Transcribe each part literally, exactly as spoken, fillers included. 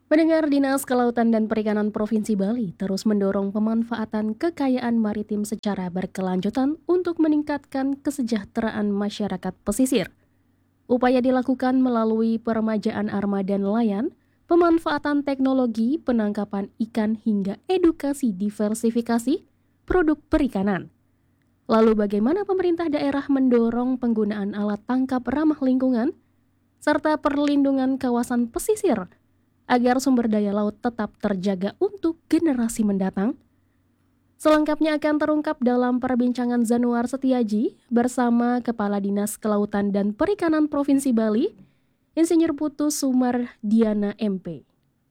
Mendengar Dinas Kelautan dan Perikanan Provinsi Bali terus mendorong pemanfaatan kekayaan maritim secara berkelanjutan untuk meningkatkan kesejahteraan masyarakat pesisir. Upaya dilakukan melalui peremajaan armada nelayan, pemanfaatan teknologi penangkapan ikan hingga edukasi diversifikasi produk perikanan. Lalu bagaimana pemerintah daerah mendorong penggunaan alat tangkap ramah lingkungan serta perlindungan kawasan pesisir agar sumber daya laut tetap terjaga untuk generasi mendatang? Selengkapnya akan terungkap dalam perbincangan Zanuar Setiaji bersama Kepala Dinas Kelautan dan Perikanan Provinsi Bali, Insinyur Putu Sumardiana M P.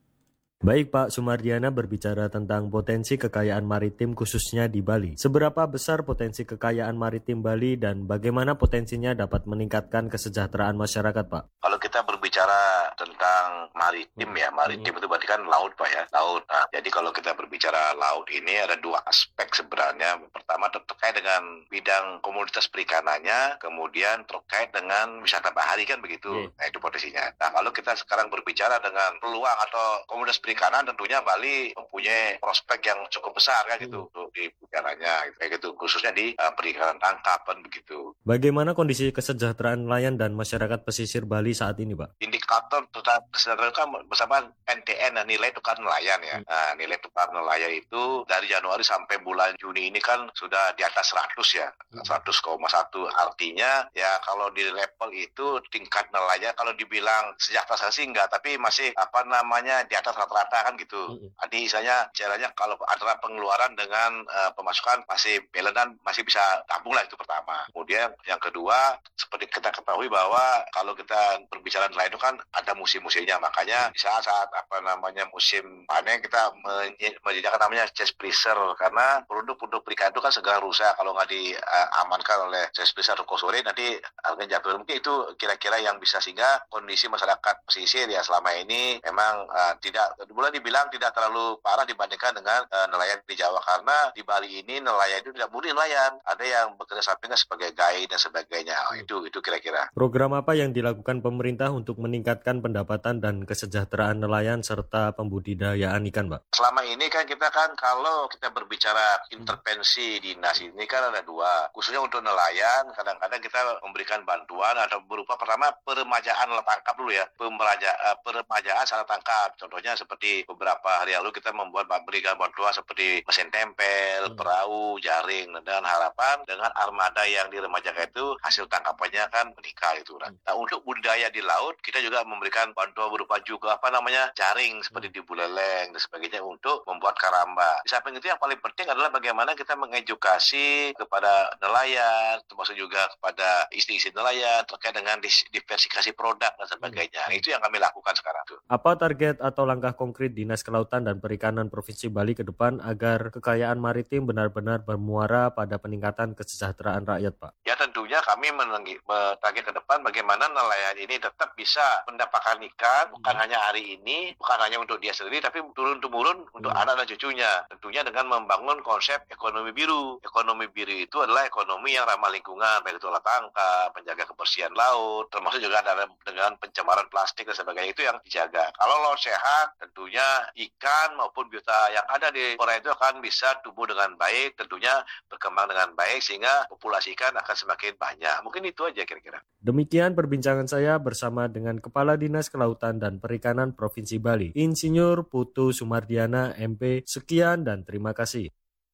Baik Pak Sumardiana, berbicara tentang potensi kekayaan maritim khususnya di Bali. Seberapa besar potensi kekayaan maritim Bali dan bagaimana potensinya dapat meningkatkan kesejahteraan masyarakat, Pak? Kalau kita berbicara tentang maritim ya, maritim itu berarti kan laut Pak ya, laut. Nah, jadi kalau kita berbicara laut ini ada dua aspek sebenarnya. Pertama terkait dengan bidang komoditas perikanannya, kemudian terkait dengan wisata bahari kan begitu. Nah itu potensinya. Nah kalau kita sekarang berbicara dengan peluang atau komoditas perikanan, tentunya Bali mempunyai prospek yang cukup besar kan gitu untuk di perikanannya, gitu, kayak gitu khususnya di uh, perikanan tangkapan begitu. Bagaimana kondisi kesejahteraan nelayan dan masyarakat pesisir Bali saat ini, Pak? Indikator tentang kesejahteraan kan bersama N T N, nilai tukar nelayan ya. Nah, nilai tukar nelayan itu dari Januari sampai bulan Juni ini kan sudah di atas seratus ya, seratus koma satu, artinya ya kalau di level itu tingkat nelayan kalau dibilang sejahtera sih enggak, tapi masih apa namanya di atas rata-rata kan gitu. Jadi misalnya caranya kalau antara pengeluaran dengan uh, pemasukan masih balanced, masih bisa tabung lah, itu pertama. Kemudian yang kedua, seperti kita ketahui bahwa kalau kita berbicara nelayan itu kan ada musim-musimnya, makanya di saat-saat apa namanya musim panen kita menyediakan namanya chest freezer, karena produk-produk perikan itu kan segera rusak kalau nggak diamankan oleh chest freezer atau sore, nanti harganya jatuh. Mungkin itu kira-kira yang bisa, sehingga kondisi masyarakat pesisir ya selama ini memang uh, tidak boleh dibilang tidak terlalu parah dibandingkan dengan uh, nelayan di Jawa, karena di Bali ini nelayan itu tidak murni nelayan, ada yang bekerja sampingnya sebagai guide dan sebagainya. Oh, itu itu kira-kira. Program apa yang dilakukan pemerintah untuk meningkatkan pendapatan dan kesejahteraan nelayan serta pembudidayaan ikan, Pak? Selama ini kan kita kan kalau kita berbicara intervensi dinas ini kan ada dua, khususnya untuk nelayan. Kadang-kadang kita memberikan bantuan atau berupa pertama peremajaan alat tangkap dulu ya, Pemeraja, uh, peremajaan alat tangkap. Contohnya seperti beberapa hari lalu kita membuat berikan bantuan seperti mesin tempel, perahu, jaring, dan harapan dengan armada yang diremajakan itu hasil tangkapannya kan meningkat itu. Nah untuk budidaya di laut kita juga memberikan bantuan berupa juga apa namanya jaring seperti di Buleleng dan sebagainya untuk membuat karamba. Di samping itu yang paling penting adalah bagaimana kita mengedukasi kepada nelayan, termasuk juga kepada istri-istri nelayan terkait dengan diversifikasi produk dan sebagainya. Itu yang kami lakukan sekarang tuh. Apa target atau langkah konkret Dinas Kelautan dan Perikanan Provinsi Bali ke depan agar kekayaan maritim benar-benar bermuara pada peningkatan kesejahteraan rakyat, Pak? Ya tentunya kami target ke depan bagaimana nelayan ini tetap bisa mendapatkan ikan, bukan hmm. hanya hari ini, bukan hanya untuk dia sendiri, tapi turun-temurun untuk hmm. anak dan cucunya. Tentunya dengan membangun konsep ekonomi biru. Ekonomi biru itu adalah ekonomi yang ramah lingkungan, baik itu alat tangkap, menjaga kebersihan laut, termasuk juga dengan pencemaran plastik dan sebagainya, itu yang dijaga. Kalau laut sehat, tentunya ikan maupun biota yang ada di perairan itu akan bisa tumbuh dengan baik, tentunya berkembang dengan baik, sehingga populasi ikan akan semakin banyak. Mungkin itu aja kira-kira. Demikian perbincangan saya bersama dengan Kepala Dinas Kelautan dan Perikanan Provinsi Bali, Insinyur Putu Sumardiana M P. Sekian dan terima kasih.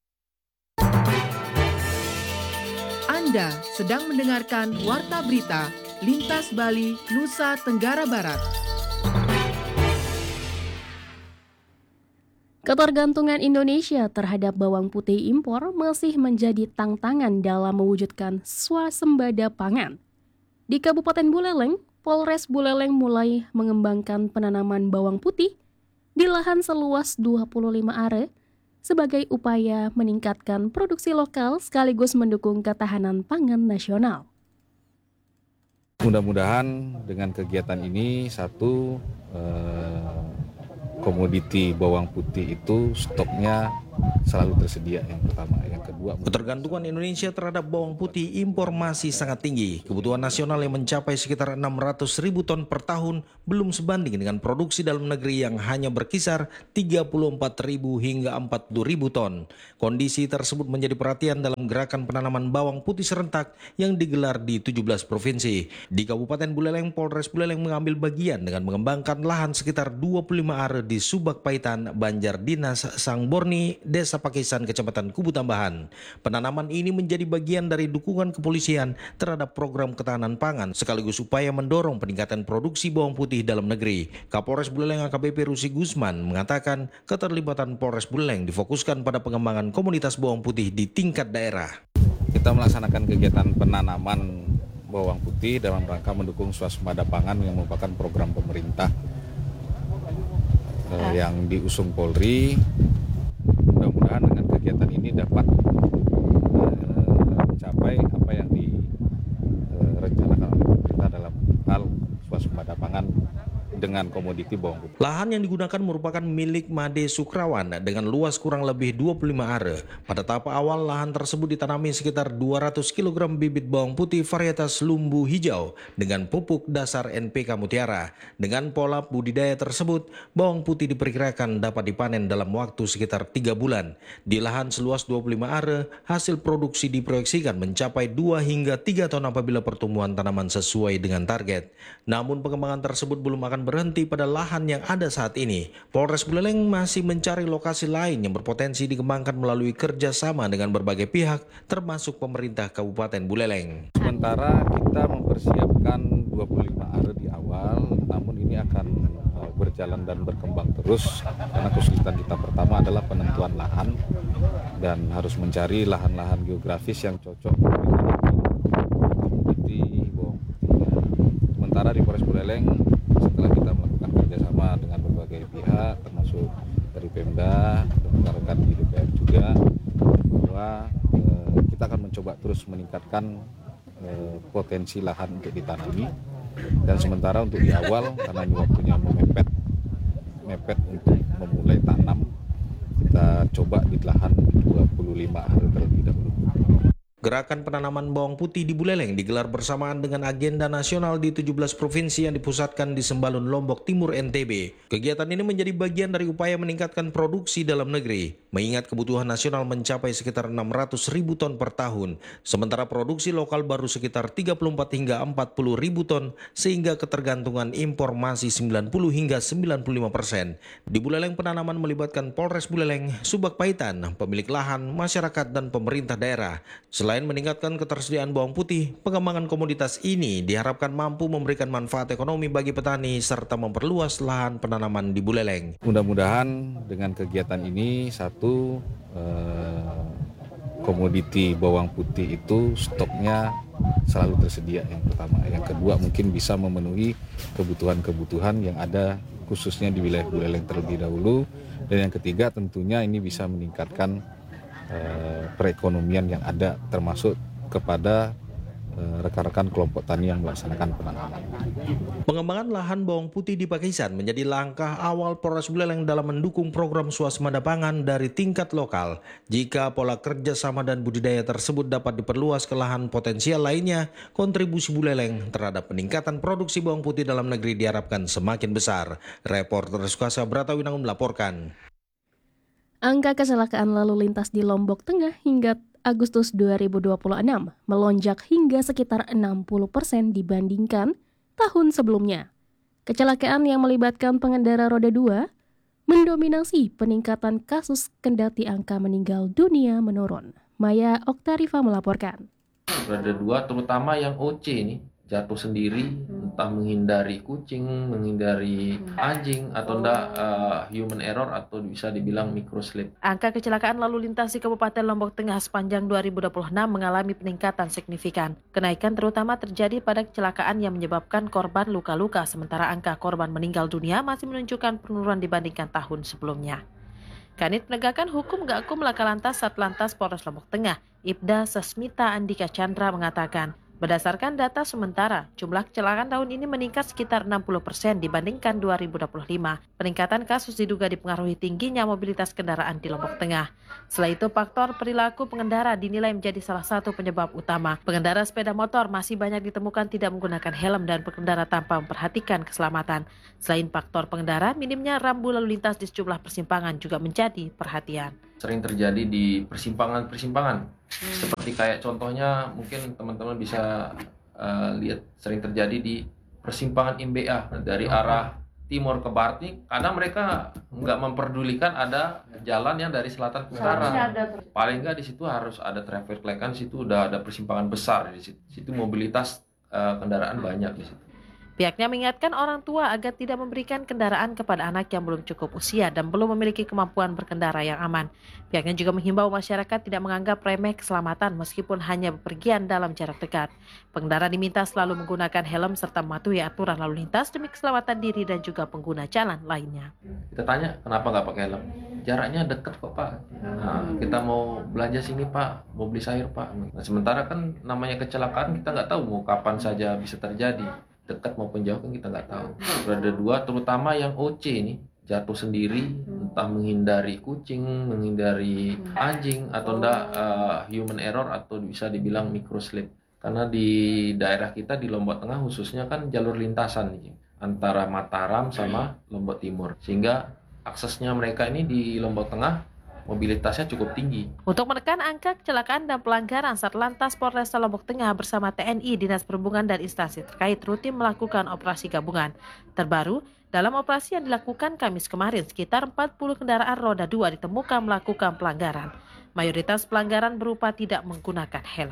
Anda sedang mendengarkan Warta Berita Lintas Bali, Nusa Tenggara Barat. Ketergantungan Indonesia terhadap bawang putih impor masih menjadi tantangan dalam mewujudkan swasembada pangan. Di Kabupaten Buleleng, Polres Buleleng mulai mengembangkan penanaman bawang putih di lahan seluas dua puluh lima are sebagai upaya meningkatkan produksi lokal sekaligus mendukung ketahanan pangan nasional. Mudah-mudahan dengan kegiatan ini, satu, eh, komoditi bawang putih itu stoknya selalu tersedia, yang pertama. Yang kedua, ketergantungan Indonesia terhadap bawang putih impor masih sangat tinggi. Kebutuhan nasional yang mencapai sekitar enam ratus ribu ton per tahun belum sebanding dengan produksi dalam negeri yang hanya berkisar tiga puluh empat ribu hingga empat puluh ribu ton. Kondisi tersebut menjadi perhatian dalam gerakan penanaman bawang putih serentak yang digelar di tujuh belas provinsi. Di Kabupaten Buleleng, Polres Buleleng mengambil bagian dengan mengembangkan lahan sekitar dua puluh lima are di Subak Paitan, Banjar Dinas, Sangborni, Desa Pakisan, Kecamatan Kubu Tambahan. Penanaman ini menjadi bagian dari dukungan kepolisian terhadap program ketahanan pangan sekaligus upaya mendorong peningkatan produksi bawang putih dalam negeri. Kapolres Buleleng A K B P Rusi Gusman mengatakan keterlibatan Polres Buleleng difokuskan pada pengembangan komunitas bawang putih di tingkat daerah. kita melaksanakan kegiatan penanaman bawang putih dalam rangka mendukung swasembada pangan yang merupakan program pemerintah eh, yang diusung Polri. Mudah-mudahan dengan kegiatan ini dapat eh, mencapai apa yang direncanakan oleh pemerintah dalam hal swasembada pangan dengan komoditi bawang putih. Lahan yang digunakan merupakan milik Made Sukrawan dengan luas kurang lebih dua puluh lima are. Pada tahap awal lahan tersebut ditanami sekitar dua ratus kilogram bibit bawang putih varietas lumbu hijau dengan pupuk dasar N P K Mutiara. Dengan pola budidaya tersebut, bawang putih diperkirakan dapat dipanen dalam waktu sekitar tiga bulan. Di lahan seluas dua puluh lima are, hasil produksi diproyeksikan mencapai dua hingga tiga ton apabila pertumbuhan tanaman sesuai dengan target. Namun pengembangan tersebut belum akan berhenti pada lahan yang ada saat ini. Polres Buleleng masih mencari lokasi lain yang berpotensi dikembangkan melalui kerjasama dengan berbagai pihak, termasuk pemerintah Kabupaten Buleleng. Sementara kita mempersiapkan dua puluh lima are di awal, namun ini akan uh, berjalan dan berkembang terus karena kesulitan kita pertama adalah penentuan lahan dan harus mencari lahan-lahan geografis yang cocok komoditi bawang putih. Sementara di Polres Buleleng, setelah kita melakukan kerjasama dengan berbagai pihak, termasuk dari Pemda, rekan-rekan di D P R juga, bahwa eh, kita akan mencoba terus meningkatkan eh, potensi lahan untuk ditanami. Dan sementara untuk di awal, karena ini waktunya memepet, mepet untuk memulai tanam, kita coba di lahan dua puluh lima are terlebih dahulu. Gerakan penanaman bawang putih di Buleleng digelar bersamaan dengan agenda nasional di tujuh belas provinsi yang dipusatkan di Sembalun, Lombok Timur, N T B. Kegiatan ini menjadi bagian dari upaya meningkatkan produksi dalam negeri, mengingat kebutuhan nasional mencapai sekitar enam ratus ribu ton per tahun, sementara produksi lokal baru sekitar tiga puluh empat hingga empat puluh ribu ton, sehingga ketergantungan impor masih sembilan puluh hingga sembilan puluh lima persen. Di Buleleng penanaman melibatkan Polres Buleleng, Subak Paitan, pemilik lahan, masyarakat, dan pemerintah daerah. Selain meningkatkan ketersediaan bawang putih, pengembangan komoditas ini diharapkan mampu memberikan manfaat ekonomi bagi petani serta memperluas lahan penanaman di Buleleng. Mudah-mudahan dengan kegiatan ini, satu, eh, komoditi bawang putih itu stoknya selalu tersedia, yang pertama. Yang kedua, mungkin bisa memenuhi kebutuhan-kebutuhan yang ada khususnya di wilayah Buleleng terlebih dahulu. Dan yang ketiga, tentunya ini bisa meningkatkan Eh, perekonomian yang ada, termasuk kepada eh, rekan-rekan kelompok tani yang melaksanakan penanaman. Pengembangan lahan bawang putih di Pakisan menjadi langkah awal Polres Buleleng dalam mendukung program swasembada pangan dari tingkat lokal. Jika pola kerjasama dan budidaya tersebut dapat diperluas ke lahan potensial lainnya, kontribusi Buleleng terhadap peningkatan produksi bawang putih dalam negeri diharapkan semakin besar. Reporter Sukasa Bratawinangun melaporkan. Angka kecelakaan lalu lintas di Lombok Tengah hingga Agustus dua ribu dua puluh enam melonjak hingga sekitar enam puluh persen dibandingkan tahun sebelumnya. Kecelakaan yang melibatkan pengendara roda dua mendominasi peningkatan kasus kendati angka meninggal dunia menurun. Maya Oktarifa melaporkan. Roda dua terutama yang O C ini jatuh sendiri, entah menghindari kucing, menghindari anjing, atau enggak uh, human error atau bisa dibilang microslip. Angka kecelakaan lalu lintas di Kabupaten Lombok Tengah sepanjang dua ribu dua puluh enam mengalami peningkatan signifikan. Kenaikan terutama terjadi pada kecelakaan yang menyebabkan korban luka-luka, sementara angka korban meninggal dunia masih menunjukkan penurunan dibandingkan tahun sebelumnya. Kanit Penegakan Hukum Gakum Laka Lantas Satlantas Polres Lombok Tengah, Ibda Sesmita Andika Chandra mengatakan, Berdasarkan data sementara, jumlah kecelakaan tahun ini meningkat sekitar enam puluh persen dibandingkan dua ribu dua puluh lima. Peningkatan kasus diduga dipengaruhi tingginya mobilitas kendaraan di Lombok Tengah. Selain itu, faktor perilaku pengendara dinilai menjadi salah satu penyebab utama. Pengendara sepeda motor masih banyak ditemukan tidak menggunakan helm dan berkendara tanpa memperhatikan keselamatan. Selain faktor pengendara, minimnya rambu lalu lintas di sejumlah persimpangan juga menjadi perhatian. Sering terjadi di persimpangan-persimpangan. Hmm. Seperti kayak contohnya mungkin teman-teman bisa uh, lihat sering terjadi di persimpangan I M B A dari arah timur ke barat nih, kadang mereka nggak memperdulikan ada jalan yang dari selatan ke utara. Paling nggak di situ harus ada traffic light, kan situ udah ada persimpangan besar di situ. Situ mobilitas uh, kendaraan banyak di situ. Pihaknya mengingatkan orang tua agar tidak memberikan kendaraan kepada anak yang belum cukup usia dan belum memiliki kemampuan berkendara yang aman. Pihaknya juga menghimbau masyarakat tidak menganggap remeh keselamatan meskipun hanya bepergian dalam jarak dekat. Pengendara diminta selalu menggunakan helm serta mematuhi aturan lalu lintas demi keselamatan diri dan juga pengguna jalan lainnya. Kita tanya, kenapa nggak pakai helm? Jaraknya dekat kok Pak. Nah, kita mau belanja sini Pak, mau beli sayur Pak. Nah, sementara kan namanya kecelakaan kita nggak tahu mau kapan saja bisa terjadi. Dekat maupun jauh kan kita nggak tahu. Ada dua, terutama yang O C ini jatuh sendiri, entah menghindari kucing, menghindari anjing, atau enggak uh, human error atau bisa dibilang microslip. Karena di daerah kita di Lombok Tengah khususnya kan jalur lintasan nih, antara Mataram sama Lombok Timur, sehingga aksesnya mereka ini di Lombok Tengah mobilitasnya cukup tinggi. Untuk menekan angka kecelakaan dan pelanggaran, Satlantas Polresta Lombok Tengah bersama T N I, Dinas Perhubungan dan instansi terkait rutin melakukan operasi gabungan. Terbaru, dalam operasi yang dilakukan Kamis kemarin, sekitar empat puluh kendaraan roda dua ditemukan melakukan pelanggaran. Mayoritas pelanggaran berupa tidak menggunakan helm.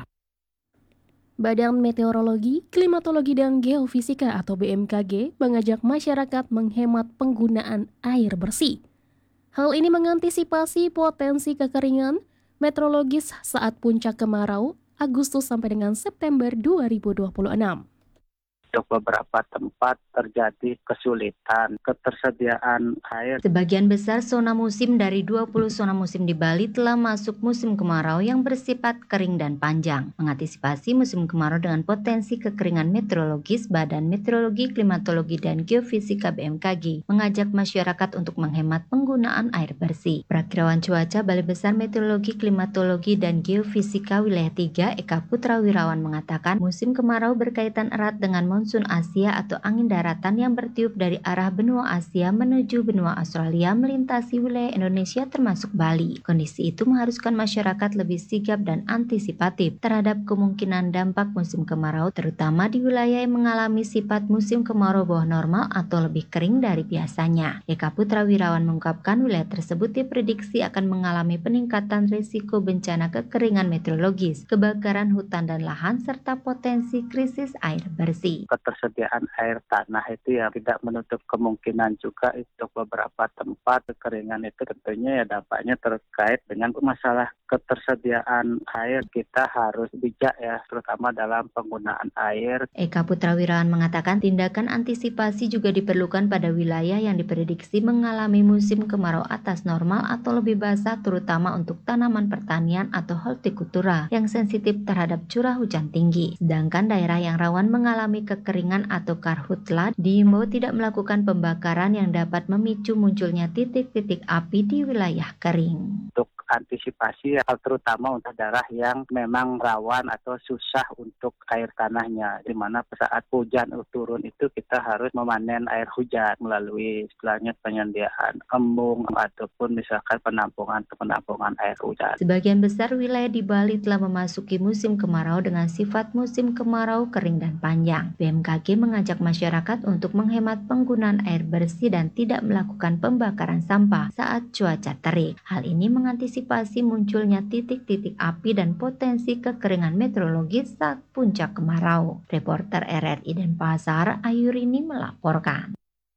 Badan Meteorologi, Klimatologi dan Geofisika atau B M K G mengajak masyarakat menghemat penggunaan air bersih. Hal ini mengantisipasi potensi kekeringan meteorologis saat puncak kemarau Agustus sampai dengan September dua ribu dua puluh enam. Untuk beberapa tempat terjadi kesulitan ketersediaan air. Sebagian besar zona musim dari dua puluh zona musim di Bali telah masuk musim kemarau yang bersifat kering dan panjang. Mengantisipasi musim kemarau dengan potensi kekeringan meteorologis, Badan Meteorologi, Klimatologi dan Geofisika B M K G mengajak masyarakat untuk menghemat penggunaan air bersih. Perakirawan cuaca Balai Besar Meteorologi, Klimatologi dan Geofisika Wilayah tiga Eka Putra Wirawan mengatakan musim kemarau berkaitan erat dengan monsun Asia atau angin daratan yang bertiup dari arah benua Asia menuju benua Australia melintasi wilayah Indonesia termasuk Bali. Kondisi itu mengharuskan masyarakat lebih sigap dan antisipatif terhadap kemungkinan dampak musim kemarau, terutama di wilayah yang mengalami sifat musim kemarau bawah normal atau lebih kering dari biasanya. Eka Putra Wirawan mengungkapkan wilayah tersebut diprediksi akan mengalami peningkatan risiko bencana kekeringan meteorologis, kebakaran hutan dan lahan, serta potensi krisis air bersih. Ketersediaan air tanah itu yang tidak menutup kemungkinan juga untuk beberapa tempat kekeringan itu tentunya ya dampaknya terkait dengan masalah ketersediaan air. Kita harus bijak ya, terutama dalam penggunaan air. Eka Putra Wirawan mengatakan tindakan antisipasi juga diperlukan pada wilayah yang diprediksi mengalami musim kemarau atas normal atau lebih basah, terutama untuk tanaman pertanian atau hortikultura yang sensitif terhadap curah hujan tinggi. Sedangkan daerah yang rawan mengalami kekeringan atau karhutla diimbau tidak melakukan pembakaran yang dapat memicu munculnya titik-titik api di wilayah kering. Untuk antisipasi terutama untuk daerah yang memang rawan atau susah untuk air tanahnya, di mana saat hujan turun itu kita harus memanen air hujan melalui istilahnya penyediaan embung ataupun misalkan penampungan penampungan air hujan. Sebagian besar wilayah di Bali telah memasuki musim kemarau dengan sifat musim kemarau kering dan panjang. B M K G mengajak masyarakat untuk menghemat penggunaan air bersih dan tidak melakukan pembakaran sampah saat cuaca terik. Hal ini mengantisipasi munculnya titik-titik api dan potensi kekeringan meteorologis saat puncak kemarau. Reporter R R I Denpasar, Ayurini melaporkan.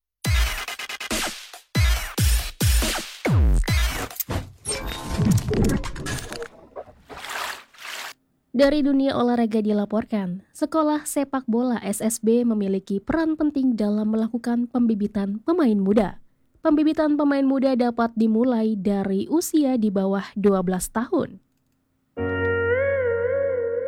Dari dunia olahraga dilaporkan, sekolah sepak bola S S B memiliki peran penting dalam melakukan pembibitan pemain muda. Pembibitan pemain muda dapat dimulai dari usia di bawah dua belas tahun.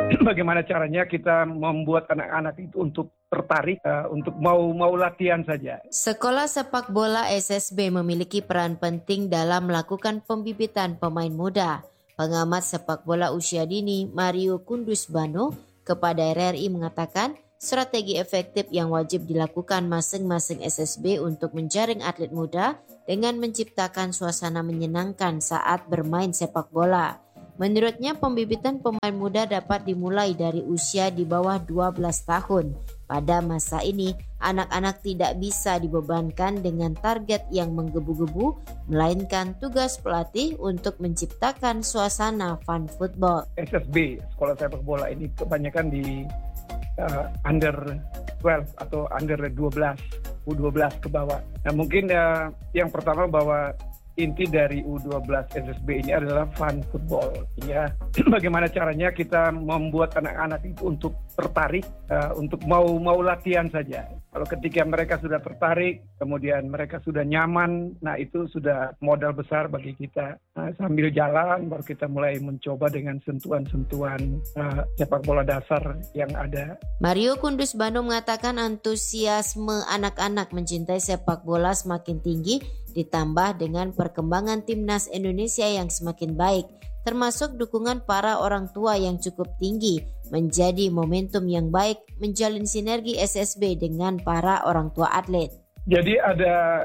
bagaimana caranya kita membuat anak-anak itu untuk tertarik, uh, untuk mau mau latihan saja. Sekolah sepak bola S S B memiliki peran penting dalam melakukan pembibitan pemain muda. Pengamat sepak bola usia dini Mario Kundus Bano kepada R R I mengatakan, strategi efektif yang wajib dilakukan masing-masing S S B untuk menjaring atlet muda dengan menciptakan suasana menyenangkan saat bermain sepak bola. Menurutnya, pembibitan pemain muda dapat dimulai dari usia di bawah dua belas tahun. Pada masa ini, anak-anak tidak bisa dibebankan dengan target yang menggebu-gebu, melainkan tugas pelatih untuk menciptakan suasana fun football. S S B, sekolah sepak bola ini kebanyakan di uh, under dua belas atau under dua belas, U dua belas ke bawah. Nah, mungkin uh, yang pertama bahwa inti dari U dua belas S S B ini adalah fun football. Ya, bagaimana caranya kita membuat anak-anak itu untuk tertarik, uh, untuk mau mau latihan saja. Kalau ketika mereka sudah tertarik, kemudian mereka sudah nyaman, nah itu sudah modal besar bagi kita. Nah, sambil jalan, baru kita mulai mencoba dengan sentuhan-sentuhan uh, sepak bola dasar yang ada. Mario Kundus Bandung mengatakan antusiasme anak-anak mencintai sepak bola semakin tinggi, ditambah dengan perkembangan timnas Indonesia yang semakin baik, termasuk dukungan para orang tua yang cukup tinggi, menjadi momentum yang baik menjalin sinergi S S B dengan para orang tua atlet. Jadi ada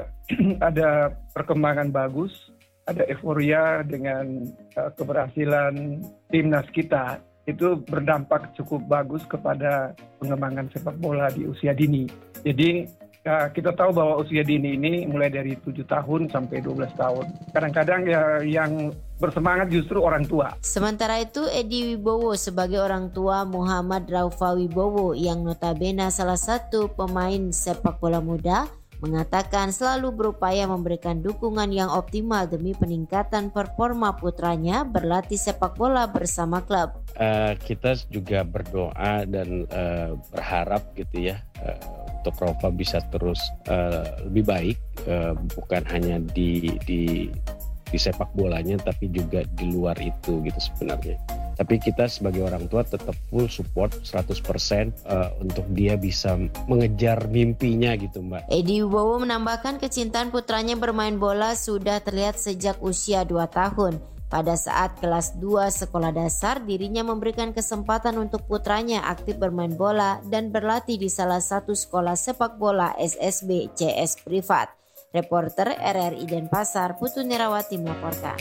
ada perkembangan bagus, ada euforia dengan uh, keberhasilan timnas kita. Itu berdampak cukup bagus kepada pengembangan sepak bola di usia dini. Jadi uh, kita tahu bahwa usia dini ini mulai dari tujuh tahun sampai dua belas tahun. Kadang-kadang ya yang bersemangat justru orang tua. Sementara itu, Edi Wibowo sebagai orang tua Muhammad Raufa Wibowo yang notabene salah satu pemain sepak bola muda, mengatakan selalu berupaya memberikan dukungan yang optimal demi peningkatan performa putranya berlatih sepak bola bersama klub. Uh, kita juga berdoa dan uh, berharap gitu ya uh, untuk Raufa bisa terus uh, lebih baik, uh, bukan hanya di di di sepak bolanya tapi juga di luar itu gitu sebenarnya. Tapi kita sebagai orang tua tetap full support seratus persen uh, untuk dia bisa mengejar mimpinya gitu, Mbak. Edi Wibowo menambahkan kecintaan putranya bermain bola sudah terlihat sejak usia dua tahun. Pada saat kelas dua sekolah dasar, dirinya memberikan kesempatan untuk putranya aktif bermain bola dan berlatih di salah satu sekolah sepak bola S S B C S privat. Reporter R R I Denpasar, Putu Nerawati melaporkan.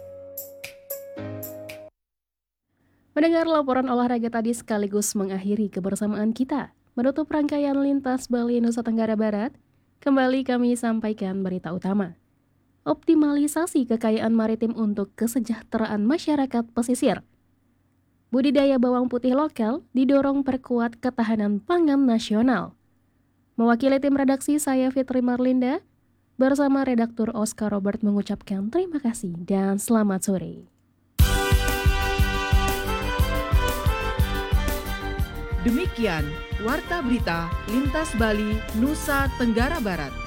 Mendengar laporan olahraga tadi sekaligus mengakhiri kebersamaan kita. Menutup rangkaian Lintas Bali Nusa Tenggara Barat, kembali kami sampaikan berita utama. Optimalisasi kekayaan maritim untuk kesejahteraan masyarakat pesisir. Budidaya bawang putih lokal didorong perkuat ketahanan pangan nasional. Mewakili tim redaksi saya Fitri Marlinda, bersama redaktur Oscar Robert mengucapkan terima kasih dan selamat sore. Demikian Warta Berita Lintas Bali Nusa Tenggara Barat.